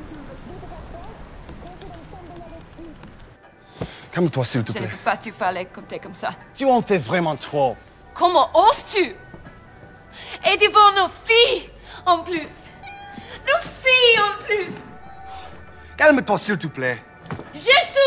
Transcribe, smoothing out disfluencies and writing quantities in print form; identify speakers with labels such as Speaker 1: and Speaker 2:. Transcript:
Speaker 1: Calme-toi, s'il te
Speaker 2: Je ne
Speaker 1: plaît.
Speaker 2: peux pas te parler comme t'es comme ça.
Speaker 1: Tu en fais vraiment trop.
Speaker 2: Comment oses-tu? Et devant nos filles, en plus. Nos filles, en plus.
Speaker 1: Calme-toi, s'il te plaît.
Speaker 2: Je